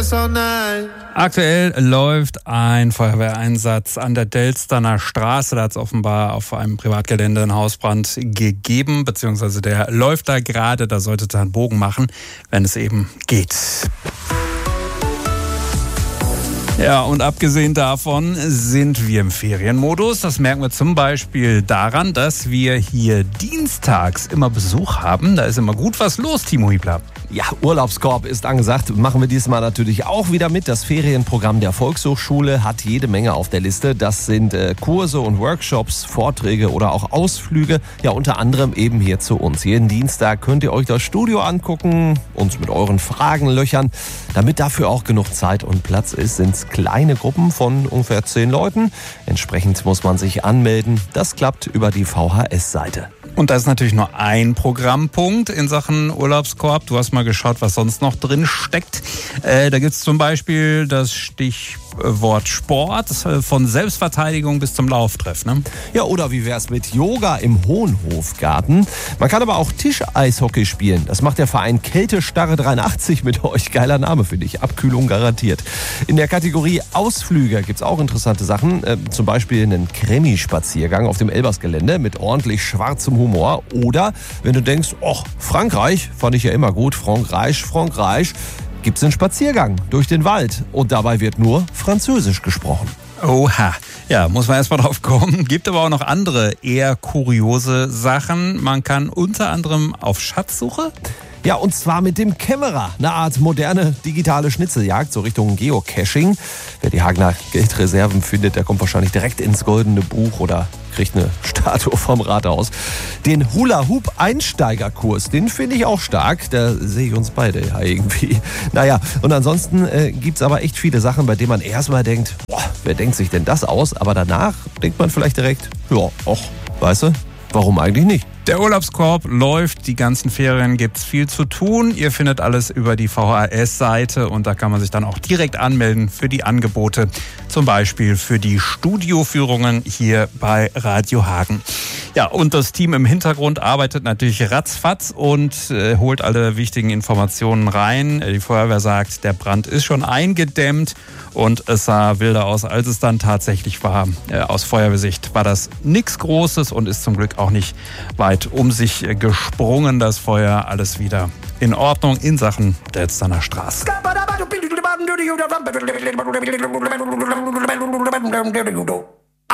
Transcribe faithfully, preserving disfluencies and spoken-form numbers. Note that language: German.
guess all night. Aktuell läuft ein Feuerwehreinsatz an der Delstaner Straße. Da hat es offenbar auf einem Privatgelände einen Hausbrand gegeben, beziehungsweise der läuft da gerade. Da sollte da einen Bogen machen, wenn es eben geht. Ja, und abgesehen davon sind wir im Ferienmodus. Das merken wir zum Beispiel daran, dass wir hier dienstags immer Besuch haben. Da ist immer gut was los, Timo Hiebler. Ja, Urlaubskorb ist angesagt. Machen wir diesmal natürlich auch wieder mit. Das Ferienprogramm der Volkshochschule hat jede Menge auf der Liste. Das sind äh, Kurse und Workshops, Vorträge oder auch Ausflüge. Ja, unter anderem eben hier zu uns. Jeden Dienstag könnt ihr euch das Studio angucken, uns mit euren Fragen löchern. Damit dafür auch genug Zeit und Platz ist, sind es kleine Gruppen von ungefähr zehn Leuten. Entsprechend muss man sich anmelden. Das klappt über die V H S-Seite. Und da ist natürlich nur ein Programmpunkt in Sachen Urlaubskorb. Du hast mal geschaut, was sonst noch drin steckt. Äh, da gibt es zum Beispiel das Stichwort Sport, von Selbstverteidigung bis zum Lauftreff. Ne? Ja, oder wie wär's mit Yoga im Hohenhofgarten? Man kann aber auch Tisch-Eishockey spielen. Das macht der Verein Kältestarre dreiundachtzig mit euch. Geiler Name, finde ich. Abkühlung garantiert. In der Kategorie Ausflüge gibt's auch interessante Sachen. Äh, zum Beispiel einen Krimi-Spaziergang auf dem Elbersgelände mit ordentlich schwarzem Humor. Oder wenn du denkst, ach, Frankreich, fand ich ja immer gut, Frankreich, Frankreich, gibt's einen Spaziergang durch den Wald. Und dabei wird nur Französisch gesprochen. Oha, ja, muss man erstmal drauf kommen. Gibt aber auch noch andere eher kuriose Sachen. Man kann unter anderem auf Schatzsuche. Ja, und zwar mit dem Kämmerer. Eine Art moderne digitale Schnitzeljagd, so Richtung Geocaching. Wer die Hagner Geldreserven findet, der kommt wahrscheinlich direkt ins goldene Buch oder kriegt eine Statue vom Rathaus. Den Hula-Hoop-Einsteigerkurs, den finde ich auch stark. Da sehe ich uns beide ja irgendwie. Naja, und ansonsten äh, gibt's aber echt viele Sachen, bei denen man erstmal denkt, boah, wer denkt sich denn das aus? Aber danach denkt man vielleicht direkt, ja, ach, weißt du, warum eigentlich nicht? Der Urlaubskorb läuft, die ganzen Ferien gibt's viel zu tun. Ihr findet alles über die V H S-Seite und da kann man sich dann auch direkt anmelden für die Angebote. Zum Beispiel für die Studioführungen hier bei Radio Hagen. Ja, und das Team im Hintergrund arbeitet natürlich ratzfatz und äh, holt alle wichtigen Informationen rein. Die Feuerwehr sagt, der Brand ist schon eingedämmt und es sah wilder aus, als es dann tatsächlich war. Äh, aus Feuerwehrsicht war das nichts Großes und ist zum Glück auch nicht weit um sich gesprungen, das Feuer. Alles wieder in Ordnung in Sachen Delstaner Straße.